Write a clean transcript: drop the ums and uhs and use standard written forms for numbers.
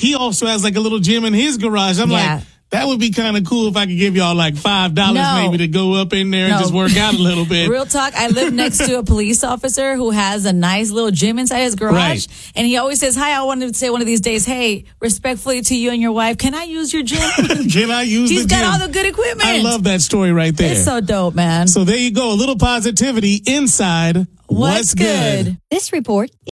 he also has like a little gym in his garage. I'm like, that would be kind of cool if I could give y'all like $5 maybe to go up in there and just work out a little bit. Real talk, I live next to a police officer who has a nice little gym inside his garage. Right. And he always says, hi, I wanted to say one of these days, hey, respectfully to you and your wife, can I use your gym? Can I use the gym? He's got all the good equipment. I love that story right there. It's so dope, man. So there you go. A little positivity inside What's Good. This report